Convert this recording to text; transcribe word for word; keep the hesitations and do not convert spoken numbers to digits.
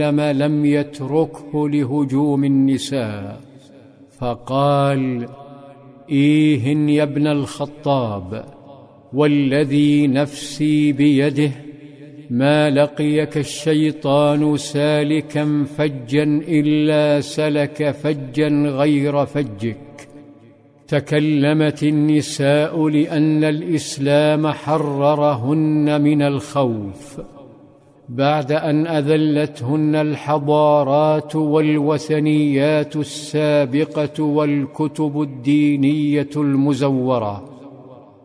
لم يتركه لهجوم النساء، فقال: إيه يا ابن الخطاب، والذي نفسي بيده ما لقيك الشيطان سالكا فجا إلا سلك فجا غير فجك. تكلمت النساء لأن الإسلام حررهن من الخوف بعد أن أذلتهن الحضارات والوثنيات السابقة والكتب الدينية المزورة.